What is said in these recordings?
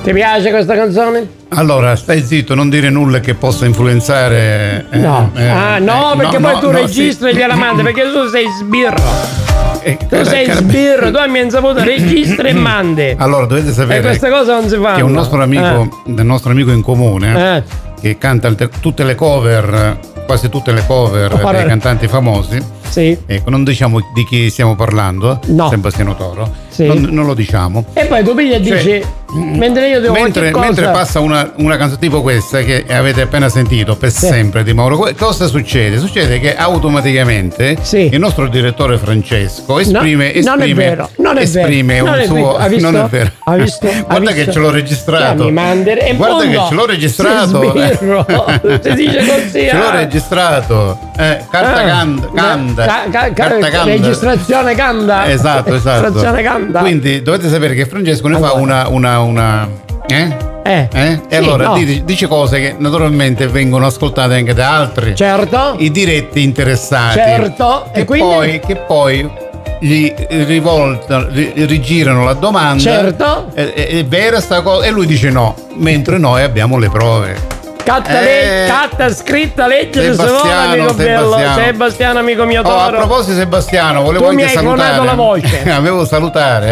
Ti piace questa canzone? Allora, stai zitto, non dire nulla che possa influenzare. No. Perché poi tu registri e gliela mandi, perché tu sei sbirro. Tu sei sbirro, tu hai mia insaputa, registri e mandi. Allora, dovete sapere. E queste cose non si fanno. Che un nostro amico, del nostro amico in comune, che canta tutte le cover, quasi tutte le cover dei cantanti famosi. Sì. Ecco, non diciamo di chi stiamo parlando. No. Sebastiano Toro. Sì. Non lo diciamo. E poi tu pigli e dici, mentre io devo mentre passa una canzone tipo questa che avete appena sentito, Per sempre di Mauro, cosa succede? Succede che automaticamente il nostro direttore Francesco esprime non è vero. Non è vero. Ha visto? Guarda che ce l'ho registrato. Guarda che ce l'ho registrato. Si dice così. Ce l'ho registrato. Carta Canda. Registrazione Canda. Esatto. Registrazione Canda. Quindi dovete sapere che Francesco ne fa una e allora dice cose che naturalmente vengono ascoltate anche da altri. Certo. I diretti interessati. Certo. E quindi che poi gli rigirano la domanda. Certo. È vera sta cosa? E lui dice no, mentre noi abbiamo le prove. Catta scritta, leggere se vuole, amico bello. Sebastiano, amico mio Toro. A proposito Sebastiano, volevo anche salutare. La voce. volevo salutare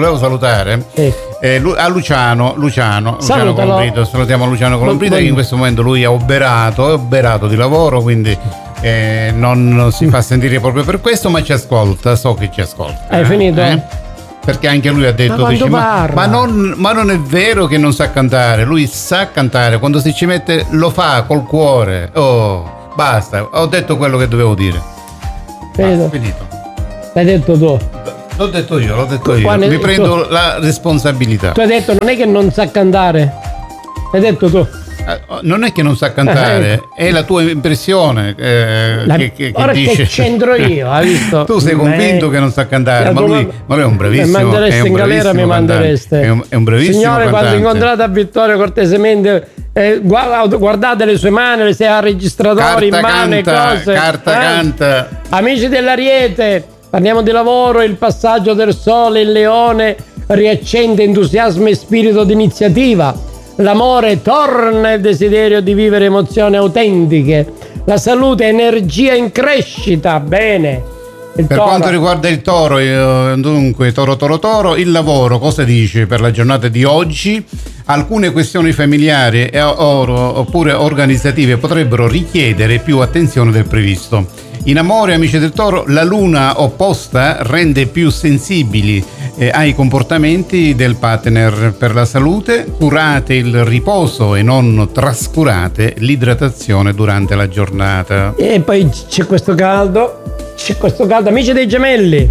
a Luciano Colombrito. Salutiamo Luciano Colombrito, che in questo momento lui è oberato di lavoro, quindi non si fa sentire proprio per questo, ma ci ascolta, so che ci ascolta. Hai finito? Perché anche lui ha detto ma non è vero che non sa cantare, lui sa cantare, quando si ci mette lo fa col cuore. Oh, basta, ho detto quello che dovevo dire. Finito. L'hai detto tu. L'ho detto io. Mi prendo la responsabilità. Tu hai detto non è che non sa cantare, l'hai detto tu. Non è che non sa cantare, è la tua impressione che ora dice. Che c'entro io, hai visto? Tu sei convinto che non sa cantare, ma lui è un bravissimo. Mi mandereste in galera, mi mandereste. È un bravissimo Signore, cantante. quando incontrate a Vittorio cortesemente guardate le sue mani, le sue registratori in mano e cose. Canta. Amici dell'Ariete, parliamo di lavoro, il passaggio del sole, il leone riaccende entusiasmo e spirito di iniziativa. L'amore torna, il desiderio di vivere emozioni autentiche, la salute, energia in crescita. Bene. Per quanto riguarda il toro, dunque toro, il lavoro cosa dice per la giornata di oggi? Alcune questioni familiari oppure organizzative potrebbero richiedere più attenzione del previsto. In amore, amici del Toro, la luna opposta rende più sensibili ai comportamenti del partner. Per la salute, curate il riposo e non trascurate l'idratazione durante la giornata. E poi c'è questo caldo, amici dei Gemelli.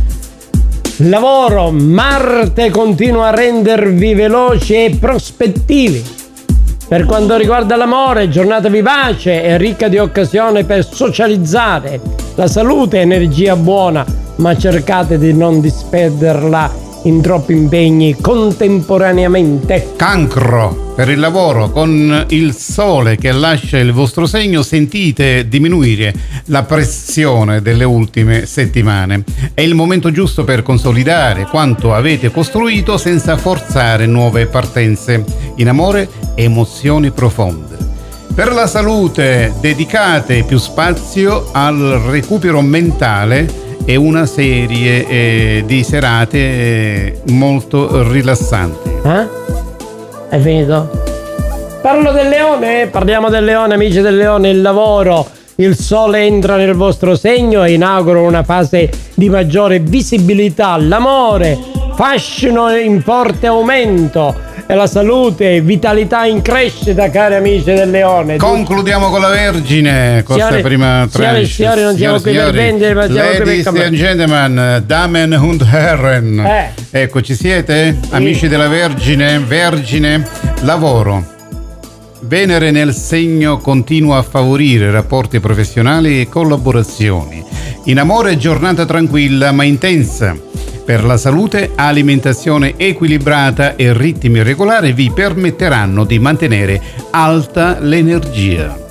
Lavoro, Marte continua a rendervi veloci e prospettivi. Per quanto riguarda l'amore, giornata vivace e ricca di occasioni per socializzare. La salute, energia buona, ma cercate di non disperderla in troppi impegni contemporaneamente. Cancro, per il lavoro, con il sole che lascia il vostro segno sentite diminuire la pressione delle ultime settimane. È il momento giusto per consolidare quanto avete costruito senza forzare nuove partenze. In amore, emozioni profonde. Per la salute, dedicate più spazio al recupero mentale e una serie di serate molto rilassanti. Hai finito? Parliamo del leone, amici del leone. Il lavoro, il sole entra nel vostro segno e inaugura una fase di maggiore visibilità. L'amore, fascino in forte aumento. E la salute, vitalità in crescita, cari amici del leone. Concludiamo con la Vergine, questa prima tranche. Signori, non siamo qui per vendere, ma siamo qui per Ladies and gentlemen, Damen und Herren. Ecco, ci siete? Sì. Amici della Vergine, lavoro. Venere nel segno continua a favorire rapporti professionali e collaborazioni. In amore, giornata tranquilla ma intensa. Per la salute, alimentazione equilibrata e ritmi regolari vi permetteranno di mantenere alta l'energia.